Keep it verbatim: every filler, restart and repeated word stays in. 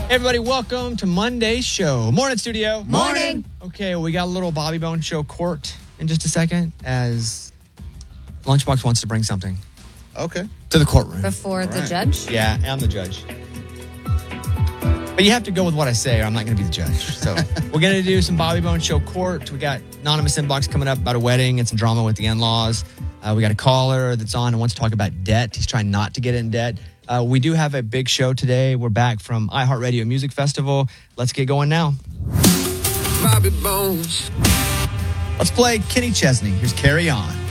Hey everybody, welcome to Monday's show. Morning, studio. Morning. Okay, well, we got a little Bobby Bone Show court in just a second as Lunchbox wants to bring something. Okay. To the courtroom. Before All the right. judge? Yeah, I'm the judge. But you have to go with what I say or I'm not going to be the judge. So we're going to do some Bobby Bone Show court. We got anonymous inbox coming up about a wedding and some drama with the in-laws. Uh, we got a caller that's on and wants to talk about debt. He's trying not to get in debt. Uh, we do have a big show today. We're back from iHeartRadio Music Festival. Let's get going now. Bobby Bones. Let's play Kenny Chesney. Here's Carry On.